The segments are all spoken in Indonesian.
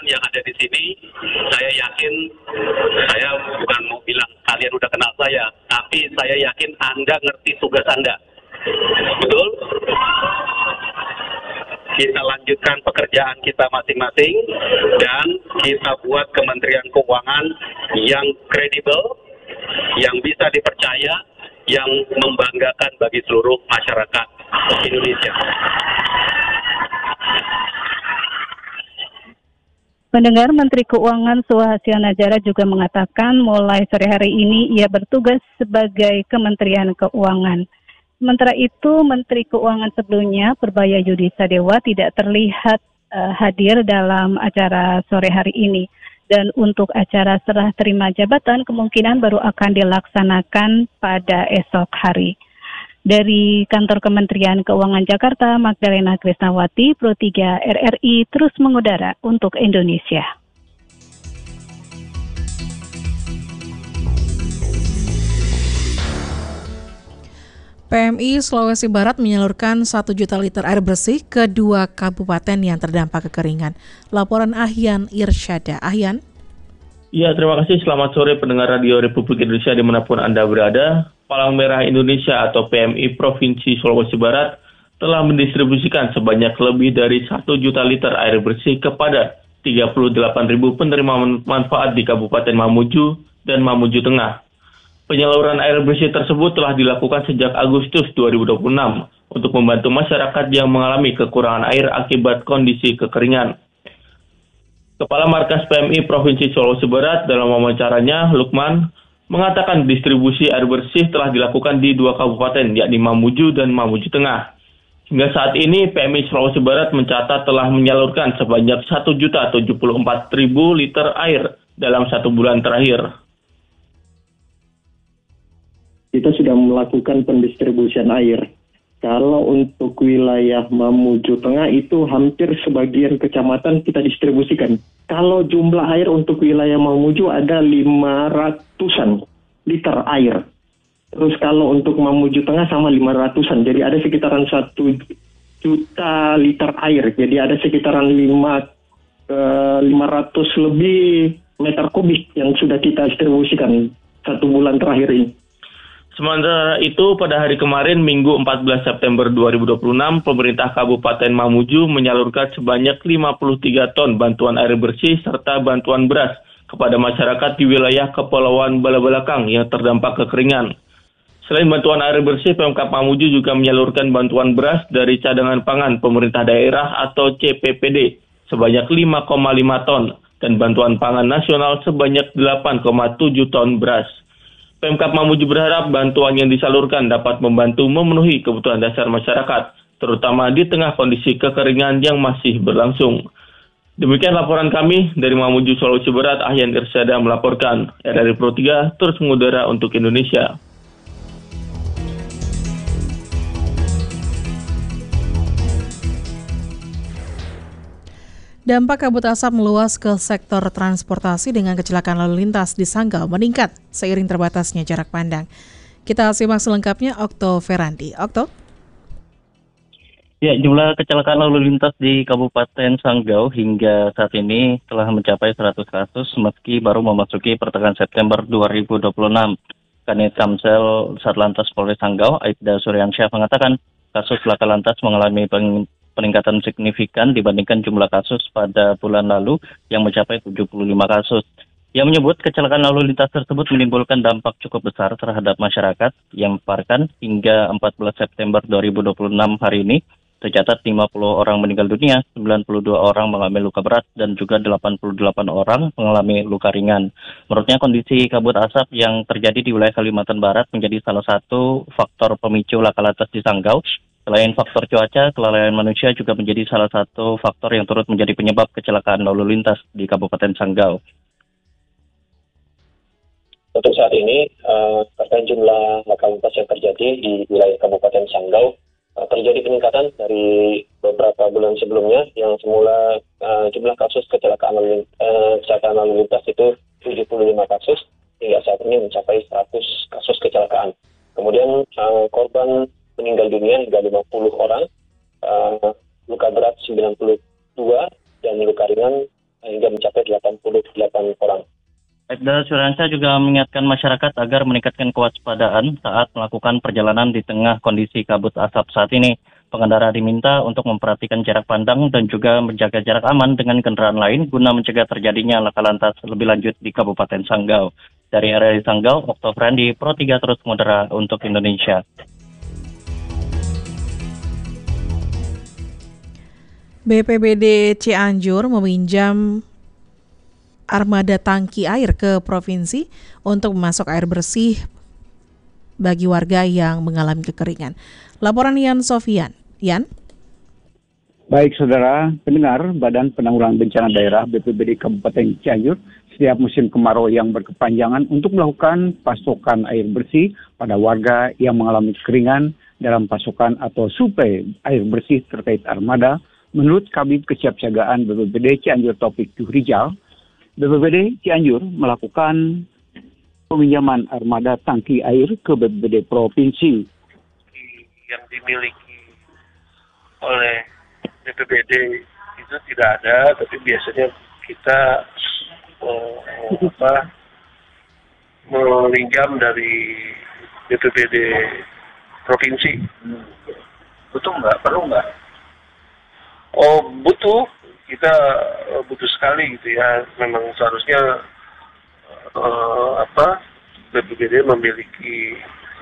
yang ada di sini, saya yakin, saya bukan mau bilang kalian udah kenal saya, tapi saya yakin Anda ngerti tugas Anda. Betul? Kita lanjutkan pekerjaan kita masing-masing dan kita buat Kementerian Keuangan yang kredibel, yang bisa dipercaya, yang membanggakan bagi seluruh masyarakat Indonesia. Pendengar, Menteri Keuangan Suhastra Najara juga mengatakan mulai sore hari ini ia bertugas sebagai Kementerian Keuangan. Sementara itu, Menteri Keuangan sebelumnya, Purbaya Yudi Sadewa, tidak terlihat hadir dalam acara sore hari ini. Dan untuk acara serah terima jabatan kemungkinan baru akan dilaksanakan pada esok hari. Dari Kantor Kementerian Keuangan Jakarta, Magdalena Krisnawati, Pro 3 RRI terus mengudara untuk Indonesia. PMI Sulawesi Barat menyalurkan 1 juta liter air bersih ke 2 kabupaten yang terdampak kekeringan. Laporan Ahyan Irsyada. Ahyan? Ya, terima kasih. Selamat sore pendengar Radio Republik Indonesia dimanapun Anda berada. Palang Merah Indonesia atau PMI Provinsi Sulawesi Barat telah mendistribusikan sebanyak lebih dari 1 juta liter air bersih kepada 38.000 penerima manfaat di Kabupaten Mamuju dan Mamuju Tengah. Penyaluran air bersih tersebut telah dilakukan sejak Agustus 2026 untuk membantu masyarakat yang mengalami kekurangan air akibat kondisi kekeringan. Kepala Markas PMI Provinsi Sulawesi Barat dalam wawancaranya, Lukman, mengatakan distribusi air bersih telah dilakukan di 2 kabupaten, yakni Mamuju dan Mamuju Tengah. Hingga saat ini, PMI Sulawesi Barat mencatat telah menyalurkan sebanyak 1.074.000 liter air dalam 1 bulan terakhir. Kita sudah melakukan pendistribusian air. Kalau untuk wilayah Mamuju Tengah itu hampir sebagian kecamatan kita distribusikan. Kalau jumlah air untuk wilayah Mamuju ada 500-an liter air. Terus kalau untuk Mamuju Tengah sama 500-an. Jadi ada sekitaran 1 juta liter air. Jadi ada sekitaran 500 lebih meter kubik yang sudah kita distribusikan 1 bulan terakhir ini. Sementara itu, pada hari kemarin, Minggu 14 September 2026, pemerintah Kabupaten Mamuju menyalurkan sebanyak 53 ton bantuan air bersih serta bantuan beras kepada masyarakat di wilayah Kepulauan Bala-Balakang yang terdampak kekeringan. Selain bantuan air bersih, Pemkab Mamuju juga menyalurkan bantuan beras dari cadangan pangan pemerintah daerah atau CPPD sebanyak 5,5 ton dan bantuan pangan nasional sebanyak 8,7 ton beras. Pemkab Mamuju berharap bantuan yang disalurkan dapat membantu memenuhi kebutuhan dasar masyarakat, terutama di tengah kondisi kekeringan yang masih berlangsung. Demikian laporan kami dari Mamuju, Sulawesi Barat. Ahyan Irsyada melaporkan. RRI Pro 3 terus mengudara untuk Indonesia. Dampak kabut asap meluas ke sektor transportasi dengan kecelakaan lalu lintas di Sanggau meningkat seiring terbatasnya jarak pandang. Kita simak selengkapnya Okto Ferandi. Okto? Ya, jumlah kecelakaan lalu lintas di Kabupaten Sanggau hingga saat ini telah mencapai 100 kasus meski baru memasuki pertengahan September 2026. Kanit Kamsel Satlantas Polres Sanggau, Aibda Suryansyah mengatakan kasus laka lantas mengalami peningkatan signifikan dibandingkan jumlah kasus pada bulan lalu yang mencapai 75 kasus. Ia menyebut kecelakaan lalu lintas tersebut menimbulkan dampak cukup besar terhadap masyarakat yang memaparkan hingga 14 September 2026 hari ini tercatat 50 orang meninggal dunia, 92 orang mengalami luka berat dan juga 88 orang mengalami luka ringan. Menurutnya kondisi kabut asap yang terjadi di wilayah Kalimantan Barat menjadi salah satu faktor pemicu laka lantas di Sanggau. Selain faktor cuaca, kelalaian manusia juga menjadi salah satu faktor yang turut menjadi penyebab kecelakaan lalu lintas di Kabupaten Sanggau. Untuk saat ini, terkait jumlah laka lantas yang terjadi di wilayah Kabupaten Sanggau, terjadi peningkatan dari beberapa bulan sebelumnya, yang semula jumlah kasus kecelakaan lalu lintas itu 75 kasus, hingga saat ini mencapai 100 kasus kecelakaan. Kemudian korban meninggal dunia hingga 50 orang, luka berat 92, dan luka ringan hingga mencapai Dan Suransa juga mengingatkan masyarakat agar meningkatkan kewaspadaan saat melakukan perjalanan di tengah kondisi kabut asap saat ini. Pengendara diminta untuk memperhatikan jarak pandang dan juga menjaga jarak aman dengan kendaraan lain guna mencegah terjadinya laka lantas lebih lanjut di Kabupaten Sanggau. Dari RRI Sanggau, Okto Frandi, Pro 3 terus mengudara untuk Indonesia. BPBD Cianjur meminjam armada tangki air ke provinsi untuk memasok air bersih bagi warga yang mengalami kekeringan. Laporan Yan Sofian. Yan? Baik saudara pendengar, Badan Penanggulangan Bencana Daerah BPBD Kabupaten Cianjur setiap musim kemarau yang berkepanjangan untuk melakukan pasokan air bersih pada warga yang mengalami kekeringan dalam pasokan atau suplai air bersih terkait armada. Menurut Kabid Kesiapsiagaan BPBD Cianjur Taufik Juhrijal, BPBD Cianjur melakukan peminjaman armada tangki air ke BPBD Provinsi. Yang dimiliki oleh BPBD itu tidak ada, tapi biasanya kita meminjam dari BPBD Provinsi. Butuh nggak? Perlu nggak? Oh, butuh. Kita butuh sekali gitu ya. Memang seharusnya BPBD memiliki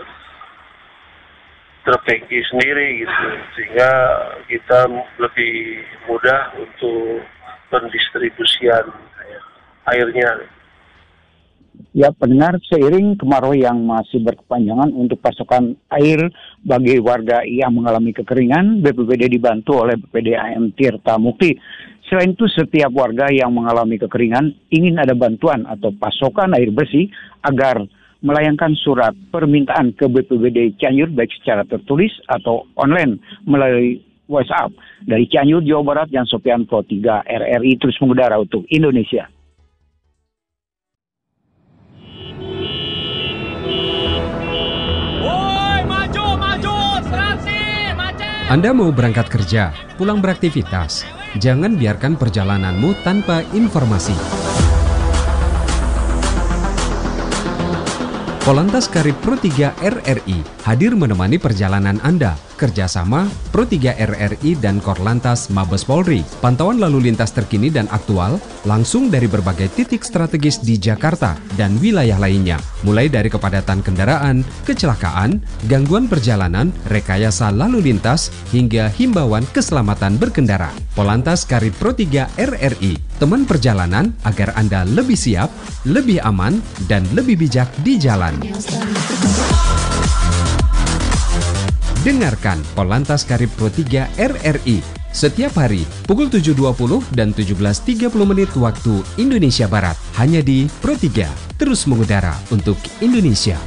strategi sendiri gitu, sehingga kita lebih mudah untuk pendistribusian airnya. Ya pendengar, seiring kemarau yang masih berkepanjangan untuk pasokan air bagi warga yang mengalami kekeringan, BPBD dibantu oleh BPD AM Tirta Mukti. Selain itu, setiap warga yang mengalami kekeringan ingin ada bantuan atau pasokan air bersih agar melayangkan surat permintaan ke BPBD Cianjur baik secara tertulis atau online melalui WhatsApp. Dari Cianjur, Jawa Barat, Yan Sofian, Pro 3 RRI terus mengudara untuk Indonesia. Anda mau berangkat kerja, pulang beraktivitas, jangan biarkan perjalananmu tanpa informasi. Polantas Karib Pro 3 RRI hadir menemani perjalanan Anda. Kerjasama Pro 3 RRI dan Korlantas Mabes Polri. Pantauan lalu lintas terkini dan aktual langsung dari berbagai titik strategis di Jakarta dan wilayah lainnya. Mulai dari kepadatan kendaraan, kecelakaan, gangguan perjalanan, rekayasa lalu lintas, hingga himbauan keselamatan berkendara. Polantas Karib Pro 3 RRI, teman perjalanan agar Anda lebih siap, lebih aman, dan lebih bijak di jalan. Dengarkan Polantas Karib Pro 3 RRI setiap hari pukul 7.20 dan 17.30 menit waktu Indonesia Barat. Hanya di Pro 3, terus mengudara untuk Indonesia.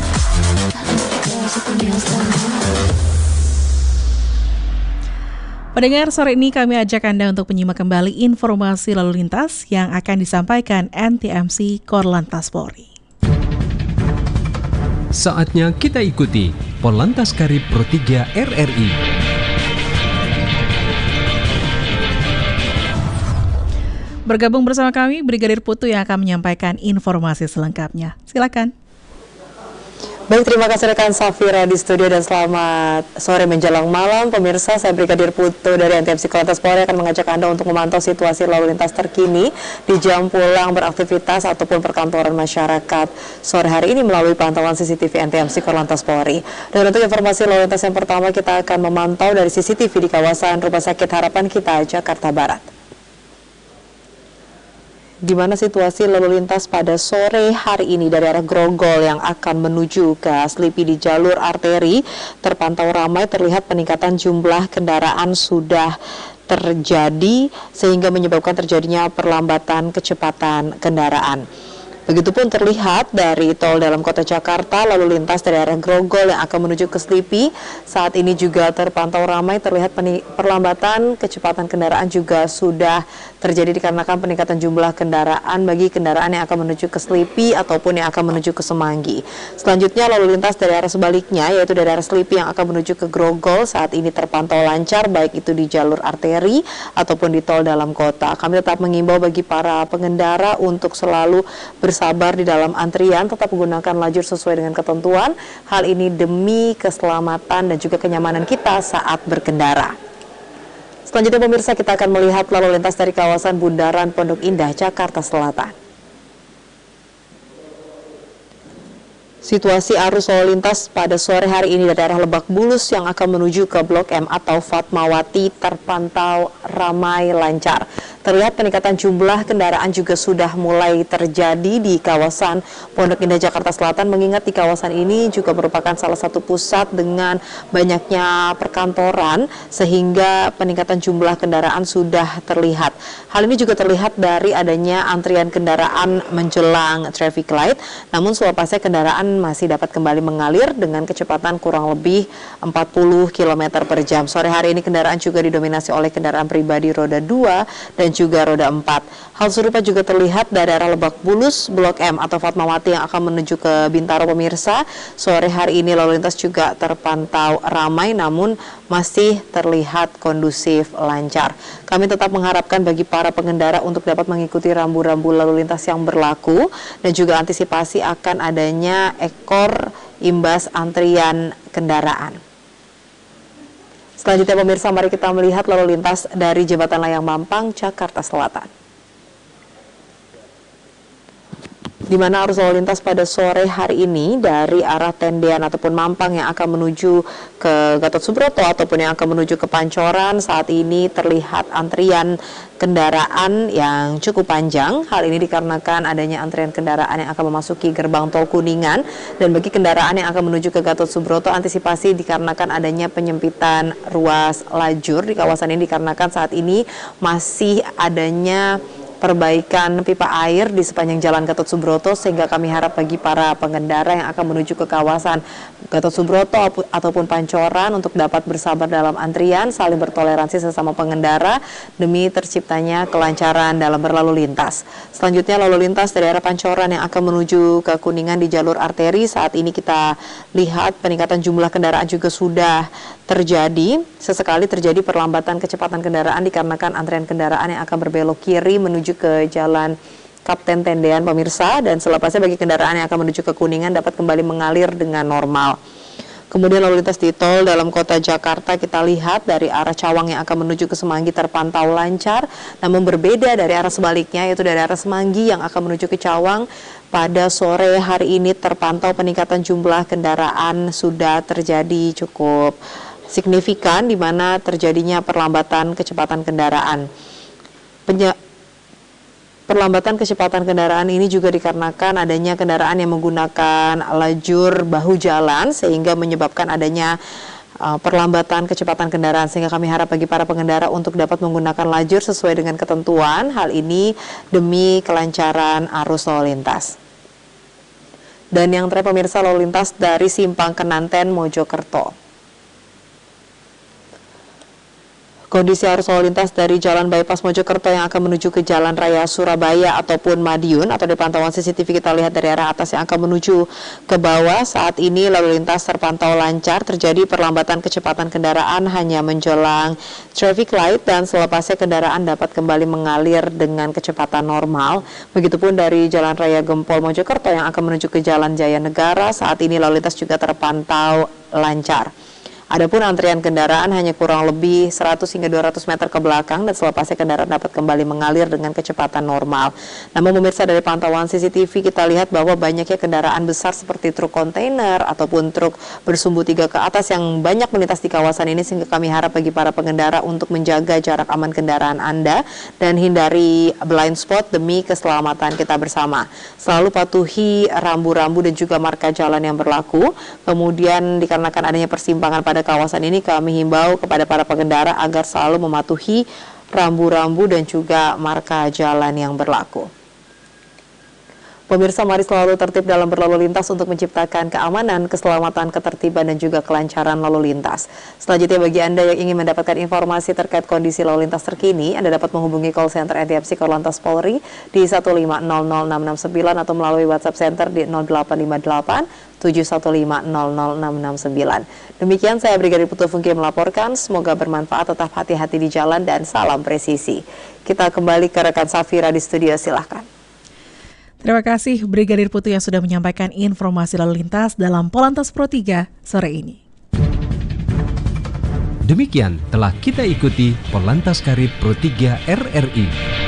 Pendengar, sore ini kami ajak Anda untuk menyimak kembali informasi lalu lintas yang akan disampaikan NTMC Korlantas Polri. Saatnya kita ikuti Polantas Karib Pro 3 RRI. Bergabung bersama kami Brigadir Putu yang akan menyampaikan informasi selengkapnya. Silakan. Baik, terima kasih rekan Safira di studio dan selamat sore menjelang malam. Pemirsa, saya Brigadir Putu dari NTMC Korlantas Polri akan mengajak Anda untuk memantau situasi lalu lintas terkini di jam pulang beraktivitas ataupun perkantoran masyarakat sore hari ini melalui pantauan CCTV NTMC Korlantas Polri. Dan untuk informasi lalu lintas yang pertama, kita akan memantau dari CCTV di kawasan Rumah Sakit Harapan Kita, Jakarta Barat. Di mana situasi lalu lintas pada sore hari ini dari arah Grogol yang akan menuju ke Selipi di jalur arteri terpantau ramai, terlihat peningkatan jumlah kendaraan sudah terjadi sehingga menyebabkan terjadinya perlambatan kecepatan kendaraan. Begitupun terlihat dari tol dalam kota Jakarta, lalu lintas dari arah Grogol yang akan menuju ke Selipi saat ini juga terpantau ramai, terlihat perlambatan kecepatan kendaraan juga sudah terjadi dikarenakan peningkatan jumlah kendaraan bagi kendaraan yang akan menuju ke Selipi ataupun yang akan menuju ke Semanggi. Selanjutnya lalu lintas dari arah sebaliknya, yaitu dari arah Selipi yang akan menuju ke Grogol saat ini terpantau lancar, baik itu di jalur arteri ataupun di tol dalam kota. Kami tetap mengimbau bagi para pengendara untuk selalu bersabar bersabar di dalam antrian tetap menggunakan lajur sesuai dengan ketentuan. Hal ini demi keselamatan dan juga kenyamanan kita saat berkendara. Selanjutnya pemirsa, kita akan melihat lalu lintas dari kawasan Bundaran Pondok Indah, Jakarta Selatan. Situasi arus lalu lintas pada sore hari ini dari arah Lebak Bulus yang akan menuju ke Blok M atau Fatmawati terpantau ramai lancar. Terlihat peningkatan jumlah kendaraan juga sudah mulai terjadi di kawasan Pondok Indah, Jakarta Selatan, mengingat di kawasan ini juga merupakan salah satu pusat dengan banyaknya perkantoran sehingga peningkatan jumlah kendaraan sudah terlihat. Hal ini juga terlihat dari adanya antrian kendaraan menjelang traffic light, namun selepasnya kendaraan masih dapat kembali mengalir dengan kecepatan kurang lebih 40 km per jam. Sore hari ini kendaraan juga didominasi oleh kendaraan pribadi roda 2 dan juga roda 4. Hal serupa juga terlihat dari arah Lebak Bulus, Blok M atau Fatmawati yang akan menuju ke Bintaro pemirsa. Sore hari ini lalu lintas juga terpantau ramai namun masih terlihat kondusif lancar. Kami tetap mengharapkan bagi para pengendara untuk dapat mengikuti rambu-rambu lalu lintas yang berlaku dan juga antisipasi akan adanya ekor imbas antrian kendaraan. Selanjutnya pemirsa, mari kita melihat lalu lintas dari Jembatan Layang Mampang, Jakarta Selatan. Di mana arus lalu lintas pada sore hari ini dari arah Tendean ataupun Mampang yang akan menuju ke Gatot Subroto ataupun yang akan menuju ke Pancoran, saat ini terlihat antrian kendaraan yang cukup panjang. Hal ini dikarenakan adanya antrian kendaraan yang akan memasuki gerbang tol Kuningan, dan bagi kendaraan yang akan menuju ke Gatot Subroto, antisipasi dikarenakan adanya penyempitan ruas lajur di kawasan ini dikarenakan saat ini masih adanya perbaikan pipa air di sepanjang Jalan Gatot Subroto, sehingga kami harap bagi para pengendara yang akan menuju ke kawasan Gatot Subroto ataupun Pancoran untuk dapat bersabar dalam antrian, saling bertoleransi sesama pengendara demi terciptanya kelancaran dalam berlalu lintas. Selanjutnya lalu lintas dari arah Pancoran yang akan menuju ke Kuningan di jalur arteri, saat ini kita lihat peningkatan jumlah kendaraan juga sudah terjadi. Sesekali terjadi perlambatan kecepatan kendaraan dikarenakan antrian kendaraan yang akan berbelok kiri menuju ke Jalan Kapten Tendean pemirsa, dan selepasnya bagi kendaraan yang akan menuju ke Kuningan dapat kembali mengalir dengan normal. Kemudian lalu lintas di tol dalam kota Jakarta kita lihat dari arah Cawang yang akan menuju ke Semanggi terpantau lancar, namun berbeda dari arah sebaliknya, yaitu dari arah Semanggi yang akan menuju ke Cawang. Pada sore hari ini terpantau peningkatan jumlah kendaraan sudah terjadi cukup signifikan, di mana terjadinya perlambatan kecepatan kendaraan. Perlambatan kecepatan kendaraan ini juga dikarenakan adanya kendaraan yang menggunakan lajur bahu jalan, sehingga menyebabkan adanya perlambatan kecepatan kendaraan, sehingga kami harap bagi para pengendara untuk dapat menggunakan lajur sesuai dengan ketentuan. Hal ini demi kelancaran arus lalu lintas. Dan yang terakhir pemirsa, lalu lintas dari Simpang Kenanten Mojokerto. Kondisi arus lalu lintas dari Jalan Bypass Mojokerto yang akan menuju ke Jalan Raya Surabaya ataupun Madiun, atau di pantauan CCTV kita lihat dari arah atas yang akan menuju ke bawah, saat ini lalu lintas terpantau lancar. Terjadi perlambatan kecepatan kendaraan hanya menjelang traffic light, dan selepasnya kendaraan dapat kembali mengalir dengan kecepatan normal. Begitupun dari Jalan Raya Gempol Mojokerto yang akan menuju ke Jalan Jaya Negara, saat ini lalu lintas juga terpantau lancar. Adapun antrian kendaraan hanya kurang lebih 100 hingga 200 meter ke belakang, dan selepasnya kendaraan dapat kembali mengalir dengan kecepatan normal. Namun pemirsa, dari pantauan CCTV kita lihat bahwa banyaknya kendaraan besar seperti truk kontainer ataupun truk bersumbu 3 ke atas yang banyak melintas di kawasan ini, sehingga kami harap bagi para pengendara untuk menjaga jarak aman kendaraan Anda dan hindari blind spot demi keselamatan kita bersama. Selalu patuhi rambu-rambu dan juga marka jalan yang berlaku. Kemudian dikarenakan adanya persimpangan pada kawasan ini, kami himbau kepada para pengendara agar selalu mematuhi rambu-rambu dan juga marka jalan yang berlaku. Pemirsa, mari selalu tertib dalam berlalu lintas untuk menciptakan keamanan, keselamatan, ketertiban, dan juga kelancaran lalu lintas. Selanjutnya, bagi Anda yang ingin mendapatkan informasi terkait kondisi lalu lintas terkini, Anda dapat menghubungi call center NTFC Korlantas Polri di 1500669 atau melalui WhatsApp Center di 0858 715 00669. Demikian, saya Brigadir Putu Fungki melaporkan. Semoga bermanfaat, tetap hati-hati di jalan, dan salam presisi. Kita kembali ke rekan Safira di studio, silahkan. Terima kasih Brigadir Putu yang sudah menyampaikan informasi lalu lintas dalam Polantas Pro 3 sore ini. Demikian telah kita ikuti Polantas Karib Pro 3 RRI.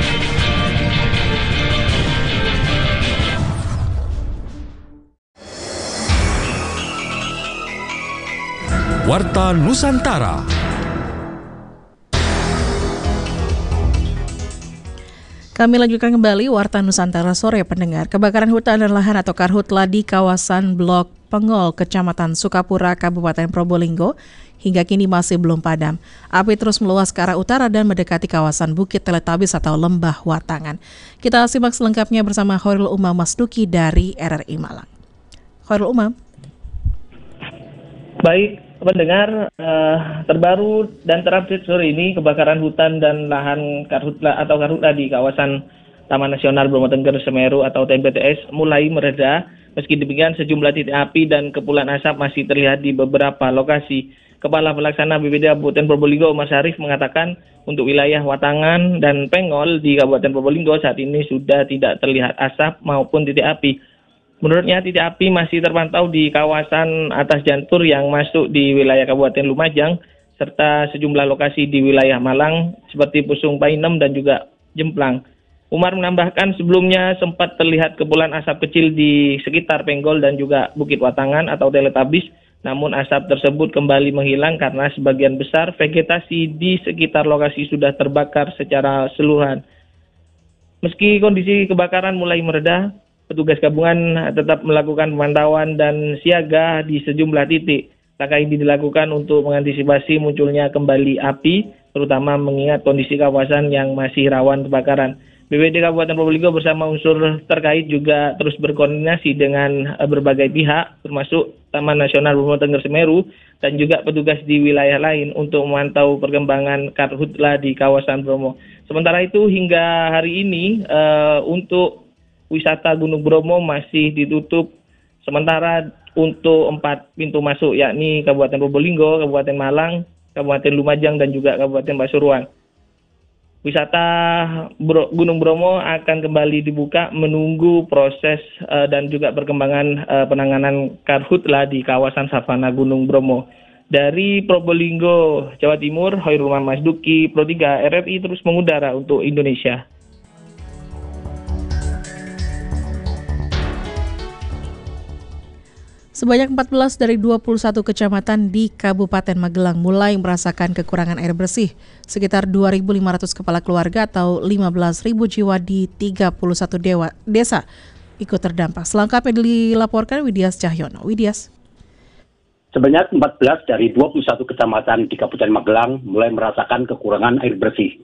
Warta Nusantara. Kami lanjutkan kembali Warta Nusantara sore pendengar. Kebakaran hutan dan lahan atau karhutla di kawasan Blok Pengol, Kecamatan Sukapura, Kabupaten Probolinggo hingga kini masih belum padam. Api terus meluas ke arah utara dan mendekati kawasan Bukit Teletabis atau Lembah Watangan. Kita simak selengkapnya bersama Khairul Umam Masduki dari RRI Malang. Khairul Umam. Baik, pendengar, terbaru dan terupdate sore ini kebakaran hutan dan lahan karhutla di kawasan Taman Nasional Bromo Tengger Semeru atau TNBTS mulai mereda. Meski demikian sejumlah titik api dan kepulan asap masih terlihat di beberapa lokasi. Kepala Pelaksana BPBD Kabupaten Probolinggo Mas Arif mengatakan untuk wilayah Watangan dan Pengol di Kabupaten Probolinggo saat ini sudah tidak terlihat asap maupun titik api. Menurutnya titik api masih terpantau di kawasan atas Jantur yang masuk di wilayah Kabupaten Lumajang serta sejumlah lokasi di wilayah Malang seperti Pusung Painem dan juga Jemplang. Umar menambahkan sebelumnya sempat terlihat kepulan asap kecil di sekitar Penggol dan juga Bukit Watangan atau Teletabis, namun asap tersebut kembali menghilang karena sebagian besar vegetasi di sekitar lokasi sudah terbakar secara keseluruhan. Meski kondisi kebakaran mulai mereda, petugas gabungan tetap melakukan pemantauan dan siaga di sejumlah titik. Langkah ini dilakukan untuk mengantisipasi munculnya kembali api, terutama mengingat kondisi kawasan yang masih rawan kebakaran. BPBD Kabupaten Probolinggo bersama unsur terkait juga terus berkoordinasi dengan berbagai pihak, termasuk Taman Nasional Bromo Tengger Semeru dan juga petugas di wilayah lain untuk memantau perkembangan karhutla di kawasan Bromo. Sementara itu hingga hari ini untuk wisata Gunung Bromo masih ditutup sementara untuk 4 pintu masuk, yakni Kabupaten Probolinggo, Kabupaten Malang, Kabupaten Lumajang, dan juga Kabupaten Pasuruan. Wisata Gunung Bromo akan kembali dibuka menunggu proses dan juga perkembangan penanganan karhutla di kawasan Savana Gunung Bromo. Dari Probolinggo, Jawa Timur, Khairul Umam Masduki, Pro 3 RRI terus mengudara untuk Indonesia. Sebanyak 14 dari 21 kecamatan di Kabupaten Magelang mulai merasakan kekurangan air bersih. Sekitar 2.500 kepala keluarga atau 15.000 jiwa di 31 desa ikut terdampak. Selengkapnya dilaporkan Widias Cahyono. Widias. Sebanyak 14 dari 21 kecamatan di Kabupaten Magelang mulai merasakan kekurangan air bersih.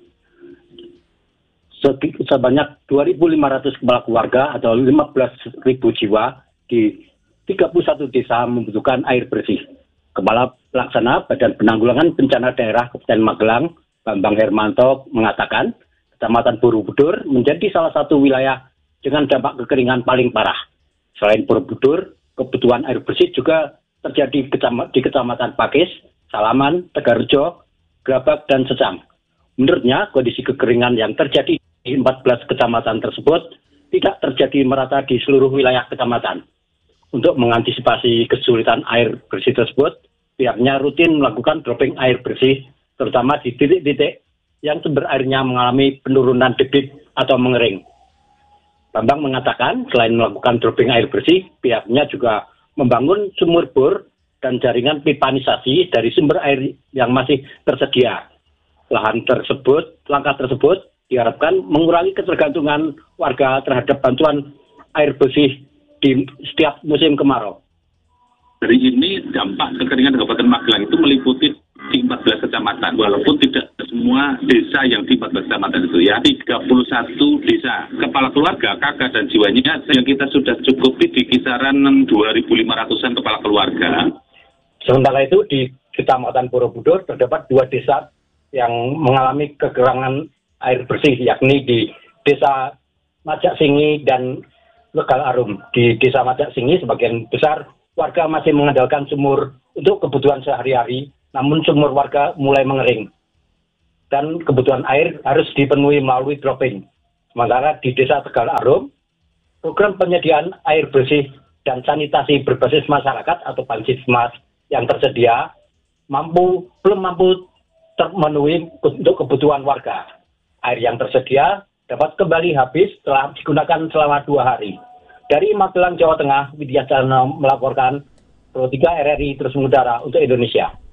Sebanyak 2.500 kepala keluarga atau 15.000 jiwa di 31 desa membutuhkan air bersih. Kepala Pelaksana Badan Penanggulangan Bencana Daerah Kabupaten Magelang, Bambang Hermanto, mengatakan Kecamatan Borobudur menjadi salah satu wilayah dengan dampak kekeringan paling parah. Selain Borobudur, kebutuhan air bersih juga terjadi di Kecamatan Pakis, Salaman, Tegarrejo, Grabak, dan Secang. Menurutnya, kondisi kekeringan yang terjadi di 14 kecamatan tersebut tidak terjadi merata di seluruh wilayah kecamatan. Untuk mengantisipasi kesulitan air bersih tersebut, pihaknya rutin melakukan dropping air bersih, terutama di titik-titik yang sumber airnya mengalami penurunan debit atau mengering. Bambang mengatakan, selain melakukan dropping air bersih, pihaknya juga membangun sumur bor dan jaringan pipanisasi dari sumber air yang masih tersedia. Langkah tersebut diharapkan mengurangi ketergantungan warga terhadap bantuan air bersih di setiap musim kemarau. Hari ini dampak kekeringan Kabupaten Magelang itu meliputi di 14 kecamatan, walaupun tidak semua desa yang di 14 kecamatan itu ya, 31 desa. Kepala keluarga, kakak dan jiwanya yang kita sudah cukupi di kisaran 2.500-an kepala keluarga. Sementara itu di Kecamatan Borobudur terdapat 2 desa yang mengalami kekurangan air bersih, yakni di Desa Majak Singi dan Legal Arum. Di Desa Majak Singi sebagian besar warga masih mengandalkan sumur untuk kebutuhan sehari-hari, namun sumur warga mulai mengering dan kebutuhan air harus dipenuhi melalui dropping. Sementara di Desa Tegal Arum program penyediaan air bersih dan sanitasi berbasis masyarakat atau Bansismas yang tersedia belum mampu termenuhi untuk kebutuhan warga. Air yang tersedia dapat kembali habis setelah digunakan selama 2 hari. Dari Magelang, Jawa Tengah, Widya Chandra melaporkan Pro 3 RRI terus mengudara untuk Indonesia.